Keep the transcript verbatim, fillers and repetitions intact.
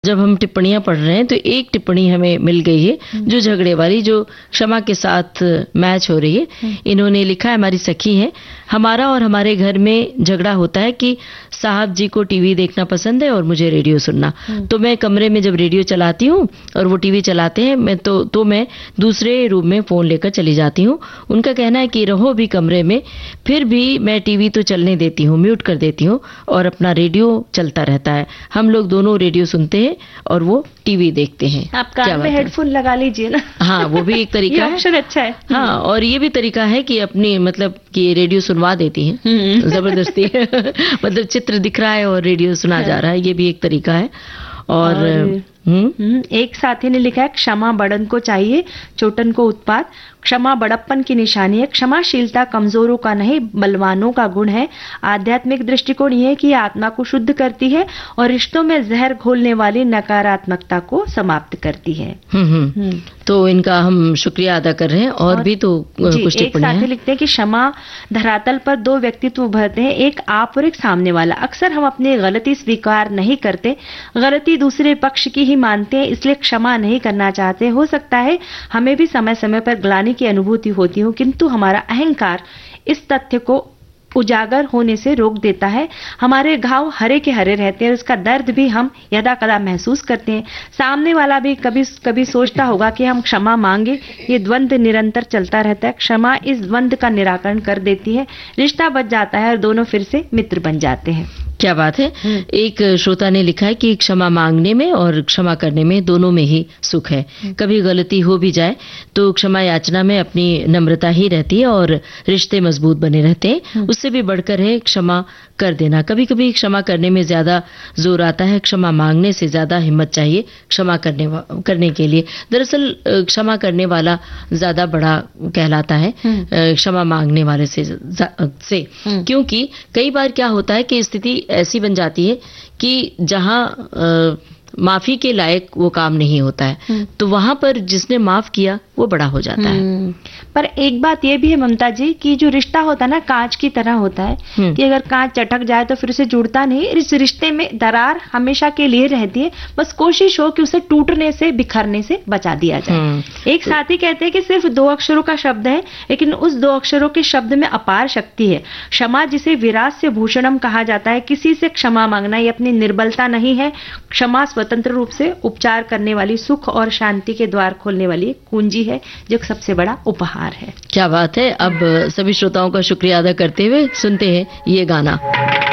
जब हम टिप्पणियां पढ़ रहे हैं तो एक टिप्पणी हमें मिल गई है जो झगड़े वाली, जो क्षमा के साथ मैच हो रही है। इन्होंने लिखा है, हमारी सखी है, हमारा और हमारे घर में झगड़ा होता है कि साहब जी को टीवी देखना पसंद है और मुझे रेडियो सुनना। तो मैं कमरे में जब रेडियो चलाती हूँ और वो टीवी चलाते हैं, मैं तो तो मैं दूसरे रूम में फोन लेकर चली जाती हूँ। उनका कहना है कि रहो भी कमरे में, फिर भी मैं टीवी तो चलने देती हूँ, म्यूट कर देती हूँ और अपना रेडियो चलता रहता है। हम लोग दोनों रेडियो सुनते हैं और वो टीवी देखते हैं। आप कान में हेडफोन लगा लीजिए ना। हाँ, वो भी एक तरीका है। ऑप्शन अच्छा है। हाँ, और ये भी तरीका है कि अपनी मतलब कि रेडियो सुनवा देती हैं जबरदस्ती मतलब चित्र दिख रहा है और रेडियो सुना जा रहा है, ये भी एक तरीका है। और, और हम्म एक साथी ने लिखा है, क्षमा बड़न को चाहिए, चोटन को उत्पात। क्षमा बड़प्पन की निशानी है। क्षमाशीलता कमजोरों का नहीं, बलवानों का गुण है। आध्यात्मिक दृष्टिकोण ये है कि आत्मा को शुद्ध करती है और रिश्तों में जहर घोलने वाली नकारात्मकता को समाप्त करती है। हम्म तो इनका हम शुक्रिया अदा कर रहे हैं। और, और भी तो कुछ टिप्पणियां हैं। एक साथी लिखते हैं कि क्षमा धरातल पर दो व्यक्तित्व उभरते हैं, एक आप और एक सामने वाला। अक्सर हम अपनी गलती स्वीकार नहीं करते, गलती दूसरे पक्ष की ही मानते हैं, इसलिए क्षमा नहीं करना चाहते। हो सकता है हमें भी समय समय पर ग्लानि की अनुभूति होती हो, किंतु हमारा अहंकार इस तथ्य को उजागर होने से रोक देता है। हमारे घाव हरे के हरे रहते हैं और उसका दर्द भी हम यदा कदा महसूस करते हैं। सामने वाला भी कभी कभी सोचता होगा कि हम क्षमा मांगे। ये द्वंद्व निरंतर चलता रहता है। क्षमा इस द्वंद्व का निराकरण कर देती है, रिश्ता बच जाता है और दोनों फिर से मित्र बन जाते हैं। क्या बात है। एक श्रोता ने लिखा है कि क्षमा मांगने में और क्षमा करने में दोनों में ही सुख है। कभी गलती हो भी जाए तो क्षमा याचना में अपनी नम्रता ही रहती है और रिश्ते मजबूत बने रहते हैं। उससे भी बढ़कर है क्षमा कर देना। कभी कभी क्षमा करने में ज्यादा जोर आता है, क्षमा मांगने से ज्यादा हिम्मत चाहिए क्षमा करने करने के लिए। दरअसल क्षमा करने वाला ज्यादा बड़ा कहलाता है क्षमा मांगने वाले से, से क्योंकि कई बार क्या होता है कि स्थिति ऐसी बन जाती है कि जहां आ, माफी के लायक वो काम नहीं होता है, तो वहां पर जिसने माफ किया वो बड़ा हो जाता है। पर एक बात ये भी है ममता जी कि जो रिश्ता होता है ना, कांच की तरह होता है कि अगर कांच चटक जाए तो फिर उसे जुड़ता नहीं। इस रिश्ते में दरार हमेशा के लिए रहती है, बस कोशिश हो कि उसे टूटने से, बिखरने से बचा दिया जाए। एक साथी कहते हैं कि सिर्फ दो अक्षरों का शब्द है, लेकिन उस दो अक्षरों के शब्द में अपार शक्ति है। क्षमा, जिसे विरास्य भूषणम कहा जाता है, किसी से क्षमा मांगना ये अपनी निर्बलता नहीं है। क्षमा स्वतंत्र रूप से उपचार करने वाली, सुख और शांति के द्वार खोलने वाली कुंजी है, जो सबसे बड़ा उपहार है। क्या बात है। अब सभी श्रोताओं का शुक्रिया अदा करते हुए सुनते हैं ये गाना।